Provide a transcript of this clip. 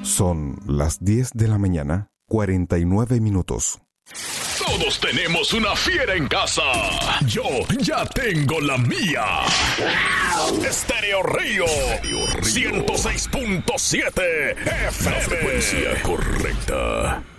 Son las 10 de la mañana, 49 minutos. Todos tenemos una fiera en casa. Yo ya tengo la mía. Estéreo Río 106.7 FM. La frecuencia correcta.